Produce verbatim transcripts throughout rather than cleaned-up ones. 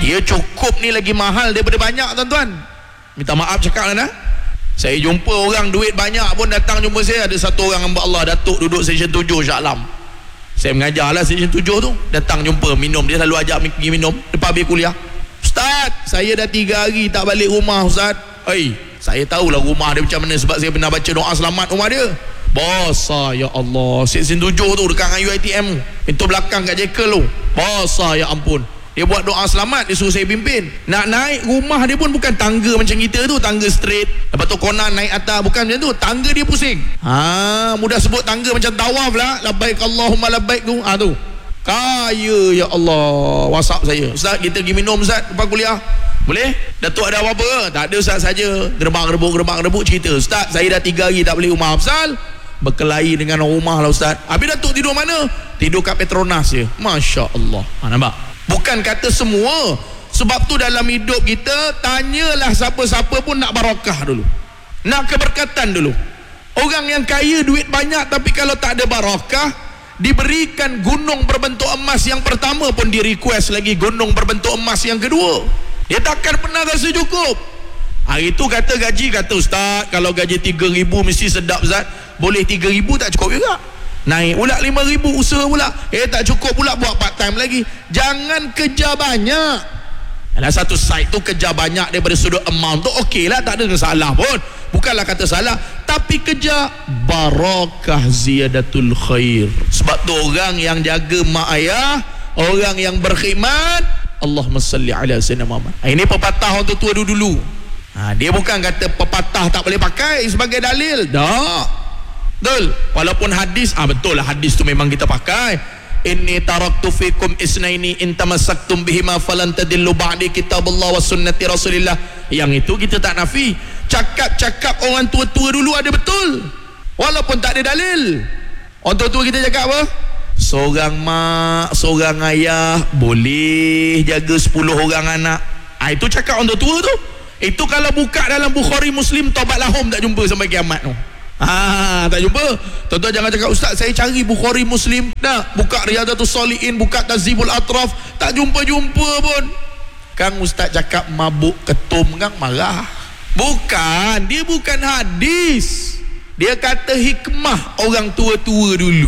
Dia cukup ni lagi mahal daripada banyak, tuan-tuan. Minta maaf cakap lah, nah. Saya jumpa orang duit banyak pun datang jumpa saya. Ada satu orang hamba Allah, Datuk, duduk section tujuh Shah Alam. Saya mengajar lah section tujuh tu. Datang jumpa, minum. Dia selalu ajak pergi minum lepas habis kuliah. Ustaz, saya dah tiga hari tak balik rumah, Ustaz. Hei, saya tahulah rumah dia macam mana, sebab saya pernah baca doa selamat rumah dia. Basah, ya Allah. Section tujuh tu dekat dengan U I T M, pintu belakang kat Jekyll tu. Basah, ya ampun. Dia buat doa selamat, dia suruh saya pimpin. Nak naik rumah dia pun bukan tangga macam kita tu, tangga straight. Lepas tu konan naik atas, bukan macam tu. Tangga dia pusing. Ha, mudah sebut tangga macam tawaf lah. Labbaik Allahumma labbaik tu. Ha tu. Kaya, ya Allah. WhatsApp saya, Ustaz, kita pergi minum, Ustaz, lepas kuliah. Boleh? Datuk ada apa-apa? Tak ada, Ustaz, saja gerbang-gerbuk, gerbang-gerbuk cerita. Ustaz, saya dah tiga hari tak balik rumah. Apasal? Berkelahi dengan rumah lah, Ustaz. Habis Datuk tidur mana? Tidur kat Petronas je. Masya Allah. Ha, nampak? Bukan kata semua. Sebab tu dalam hidup kita, tanyalah siapa-siapa pun nak barakah dulu, nak keberkatan dulu. Orang yang kaya duit banyak, tapi kalau tak ada barakah, diberikan gunung berbentuk emas yang pertama pun di request lagi gunung berbentuk emas yang kedua. Dia takkan pernah rasa cukup. Hari tu kata gaji, kata Ustaz, kalau gaji tiga ribu mesti sedap, Ustaz. Boleh tiga ribu tak cukup juga. Naik pula lima ribu, usaha pula. Eh tak cukup pula, buat part time lagi. Jangan kerja banyak. Ada satu site tu kerja banyak daripada sudut amount tu, okey lah, tak ada masalah pun. Bukanlah kata salah, tapi kerja barakah ziyadatul khair. Sebab tu orang yang jaga mak ayah, orang yang berkhidmat, Allahumma salli ala sayyidina Muhammad. Ini pepatah orang tua dulu-dulu. Ha, dia bukan kata pepatah tak boleh pakai sebagai dalil. Tak. Betul. Walaupun hadis, ah betul lah, hadis tu memang kita pakai. Inni taraktu fikum isnaini in tamassaktum bihima falan tadillu ba'di kitabullah wa sunnati rasulillah. Yang itu kita tak nafi. Cakap-cakap orang tua-tua dulu ada betul, walaupun tak ada dalil. Orang tua-tua kita cakap apa? Seorang mak, seorang ayah boleh jaga sepuluh orang anak. Ah, itu cakap orang tua-tua tu. Itu kalau buka dalam Bukhari Muslim taubat lahum tak jumpa sampai kiamat tu. Ah, tak jumpa. Tuan-tuan jangan cakap, Ustaz, saya cari Bukhari Muslim, dah buka Riyadatus Shalihin, buka Tazibul Atraf, tak jumpa-jumpa pun. Kang Ustaz cakap mabuk ketum, Kang marah. Bukan, dia bukan hadis. Dia kata hikmah orang tua-tua dulu.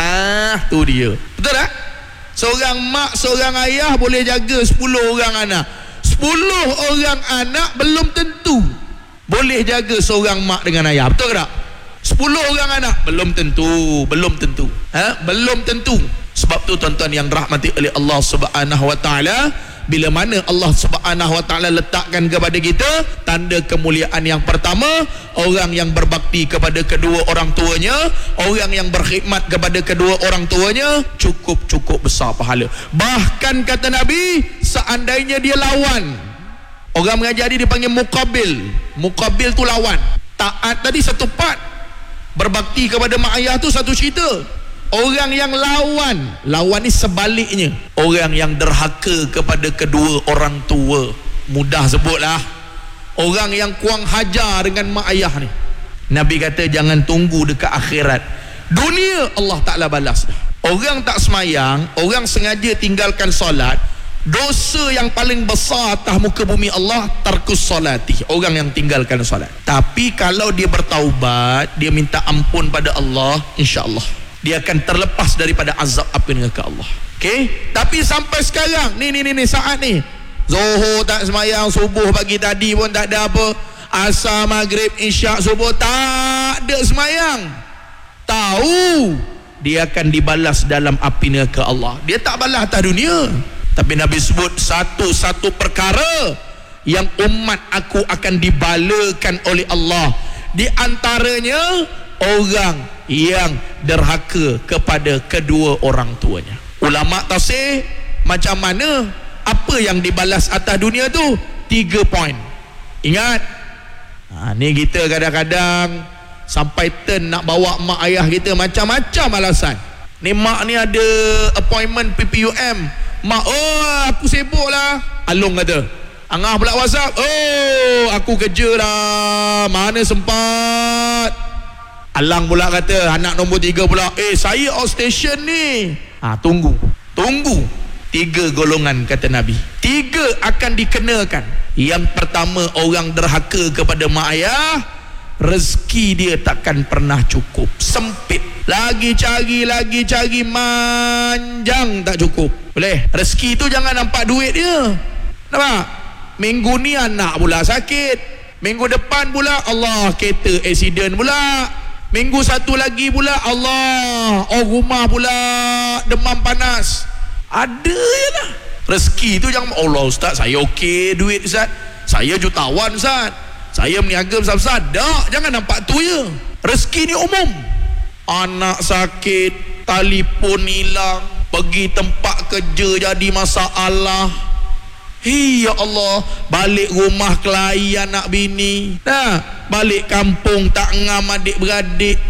Ha, tu dia. Betul tak? Seorang mak, seorang ayah boleh jaga sepuluh orang anak. Sepuluh orang anak belum tentu boleh jaga seorang mak dengan ayah. Betul tak? Sepuluh orang anak belum tentu, belum tentu. Ha? Belum tentu. Sebab tu tuan-tuan yang rahmati oleh Allah Subhanahu wa taala, bila mana Allah Subhanahu wa taala letakkan kepada kita tanda kemuliaan yang pertama, orang yang berbakti kepada kedua orang tuanya, orang yang berkhidmat kepada kedua orang tuanya, cukup-cukup besar pahala. Bahkan kata Nabi, seandainya dia lawan, orang mengajar dia dipanggil muqabil. Muqabil tu lawan. Taat tadi satu part, berbakti kepada mak ayah tu satu cerita. Orang yang lawan, lawan ni sebaliknya, orang yang derhaka kepada kedua orang tua. Mudah sebutlah, orang yang kurang hajar dengan mak ayah ni. Nabi kata jangan tunggu dekat akhirat, dunia Allah Ta'ala balas dah. Orang tak semayang, orang sengaja tinggalkan solat, dosa yang paling besar atas muka bumi Allah, tarkus solati, orang yang tinggalkan solat. Tapi kalau dia bertaubat, dia minta ampun pada Allah, insya-Allah dia akan terlepas daripada azab api neraka Allah. Okey? Tapi sampai sekarang ni ni ni, ni saat ni, Zuhur tak semayang, subuh pagi tadi pun tak ada apa, asar, maghrib, isyak, subuh tak ada semayang. Tahu dia akan dibalas dalam api neraka Allah. Dia tak balas atas dunia. Tapi Nabi sebut satu-satu perkara yang umat aku akan dibalakan oleh Allah. Di antaranya orang yang derhaka kepada kedua orang tuanya. Ulama tafsir macam mana, apa yang dibalas atas dunia tu? Tiga poin. Ingat, ha, ni kita kadang-kadang sampai turn nak bawa mak ayah kita macam-macam alasan. Ni mak ni ada appointment P P U M. Mak, oh aku sibuk lah. Alung kata, Angah pula WhatsApp, oh aku kerja lah, mana sempat. Alang pula kata, anak nombor tiga pula, eh saya outstation ni. Ha, tunggu, tunggu. Tiga golongan kata Nabi. Tiga akan dikenakan. Yang pertama, orang derhaka kepada mak ayah, rezeki dia takkan pernah cukup, sempit. Lagi cari, lagi cari, manjang tak cukup. Boleh? Rezeki tu jangan nampak duit dia. Nampak? Minggu ni anak pula sakit, minggu depan pula Allah kereta accident pula, minggu satu lagi pula Allah oh rumah pula demam panas. Ada je lah. Rezeki tu jangan, Allah ustaz saya okey duit ustaz, saya jutawan ustaz, saya meniaga besar-besar. Tak, jangan nampak tu je. Rezeki ni umum. Anak sakit, telefon hilang, pergi tempat kerja jadi masalah. Hei ya Allah, balik rumah kelahi anak bini, nah, balik kampung tak ngam adik-beradik.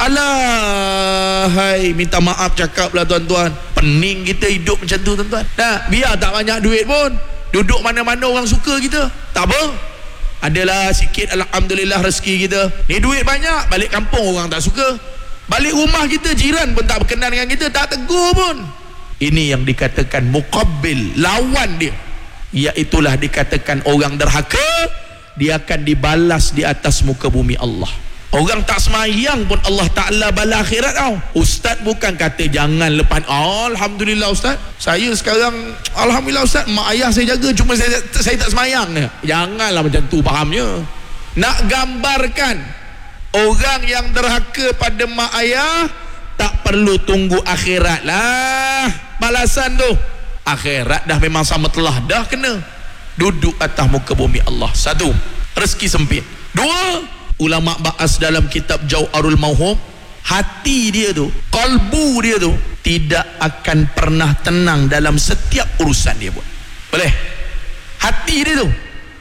Alah, hai, minta maaf cakap lah tuan-tuan. Pening kita hidup macam tu tuan-tuan. Nah, biar tak banyak duit pun, duduk mana-mana orang suka kita, tak apa. Adalah sikit alhamdulillah rezeki kita. Ni duit banyak, balik kampung orang tak suka. Balik rumah kita jiran pun tak berkenan dengan kita, tak tegur pun. Ini yang dikatakan muqabbil, lawan dia. Iaitulah dikatakan orang derhaka, dia akan dibalas di atas muka bumi Allah. Orang tak semayang pun Allah Ta'ala bala akhirat tau. Ustaz bukan kata jangan lepas, oh, alhamdulillah ustaz, saya sekarang alhamdulillah ustaz, mak ayah saya jaga, cuma saya, saya tak semayang. Janganlah macam tu fahamnya. Nak gambarkan orang yang derhaka pada mak ayah, tak perlu tunggu akhirat lah balasan tu. Akhirat dah memang sama telah dah kena. Duduk atas muka bumi Allah. Satu, rezeki sempit. Dua, ulama bahas dalam kitab Jauharul Mauhum, hati dia tu, kalbu dia tu tidak akan pernah tenang dalam setiap urusan dia buat. Boleh? Hati dia tu,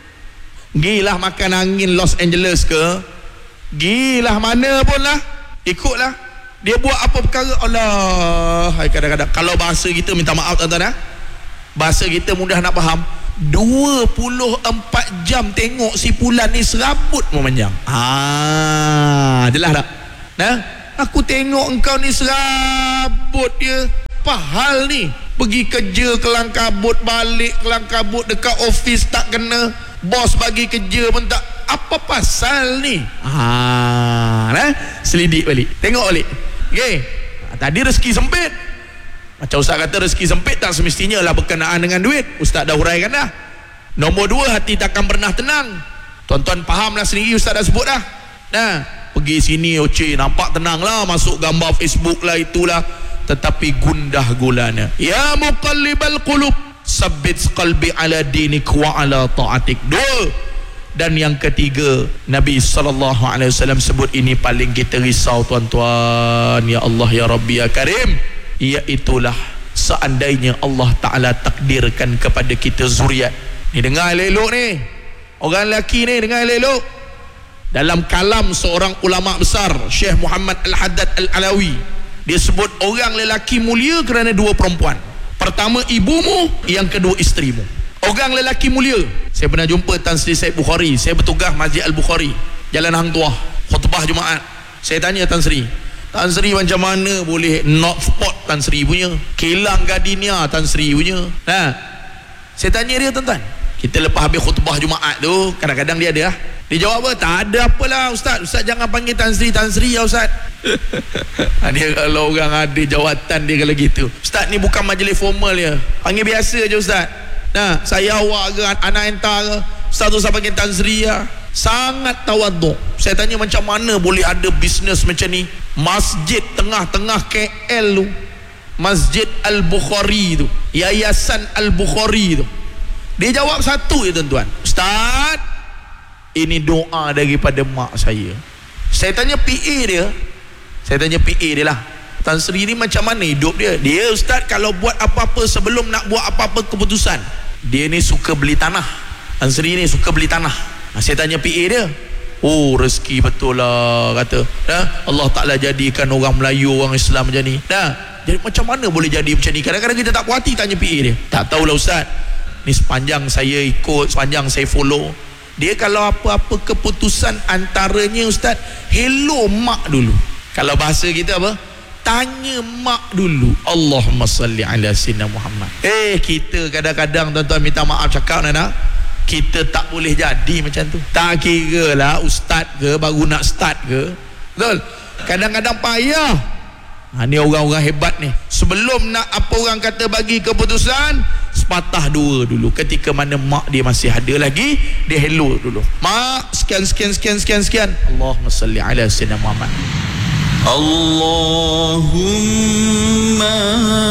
gilah makan angin Los Angeles ke, gilah mana pun lah, ikutlah. Dia buat apa perkara, Allah, kadang-kadang kalau bahasa kita, minta maaf tuan-tuan, bahasa kita mudah nak faham, dua puluh empat jam tengok si Fulan ni serabut memanjang. Ah, jelas tak? Nah, aku tengok engkau ni serabut dia. Apa hal ni? Pergi kerja kelang kabut, balik kelang kabut, dekat office tak kena, bos bagi kerja pun tak. Apa pasal ni? Ah, nah, selidik balik, tengok balik. Okey. Tadi rezeki sempit. Macam ustaz kata rezeki sempit tak semestinya lah berkenaan dengan duit. Ustaz dah huraikan dah. Nombor dua, hati takkan pernah tenang. Tuan-tuan faham lah sendiri, ustaz dah sebut dah. Nah, pergi sini oce, nampak tenang lah, masuk gambar Facebook lah itulah, tetapi gundah gulana. Ya muqallibal qulub, sabbit qalbi ala dinik wa ala ta'atik. Dua. Dan yang ketiga, Nabi sallallahu alaihi wasallam sebut ini paling kita risau tuan-tuan. Ya Allah ya Rabbi ya Karim, iaitulah seandainya Allah Ta'ala takdirkan kepada kita zuriat. Ni dengar elok ni, orang lelaki ni dengar elok. Dalam kalam seorang ulama besar, Syekh Muhammad Al-Haddad Al-Alawi, dia sebut orang lelaki mulia kerana dua perempuan. Pertama ibumu, yang kedua isterimu. Orang lelaki mulia. Saya pernah jumpa Tan Sri Said Bukhari. Saya bertugas Masjid Al-Bukhari, Jalan Hang Tuah, khutbah Jumaat. Saya tanya Tan Sri, Tan Sri macam mana boleh not spot Tan Sri punya, kilang gardenia Tan Sri punya. Nah, saya tanya dia, tuan-tuan, kita lepas habis khutbah Jumaat tu, kadang-kadang dia ada lah, dia jawab apa? Tak ada apalah ustaz, ustaz jangan panggil Tan Sri, Tan Sri ya ustaz. Dia kalau orang ada jawatan dia kalau gitu, ustaz ni bukan majlis formal ya, panggil biasa je ustaz. Nah, saya awak ke anak entar ke, ustaz tu saya panggil Tan Sri ya. Sangat tawaduk. Saya tanya macam mana boleh ada bisnes macam ni, masjid tengah-tengah K L tu, Masjid Al-Bukhari tu, Yayasan Al-Bukhari tu. Dia jawab satu je tuan-tuan, ustaz ini doa daripada mak saya. Saya tanya P A dia, saya tanya P A dia lah, Tan Sri ni macam mana hidup dia? Dia ustaz kalau buat apa-apa, sebelum nak buat apa-apa keputusan, dia ni suka beli tanah. Tan Sri ni suka beli tanah. Saya tanya P A dia, oh rezeki betul lah kata. Dah, Allah Ta'ala jadikan orang Melayu, orang Islam macam ni. Dah, jadi macam mana boleh jadi macam ni? Kadang-kadang kita tak puas hati tanya P A dia. Tak tahulah ustaz, ni sepanjang saya ikut, sepanjang saya follow, dia kalau apa-apa keputusan antaranya ustaz, hello mak dulu. Kalau bahasa kita apa? tanya mak dulu. Allahumma salli ala sayyidina Muhammad. Eh kita kadang-kadang tuan-tuan minta maaf cakap Nana, kita tak boleh jadi macam tu. Tak kira lah ustaz ke baru nak start ke, betul? Kadang-kadang payah. Ha, ni orang-orang hebat ni, sebelum nak apa orang kata bagi keputusan, sepatah dua dulu. Ketika mana mak dia masih ada lagi, dia hello dulu, mak sekian sekian sekian sekian sekian. Allahumma salli ala sayyidina Muhammad. Allahumma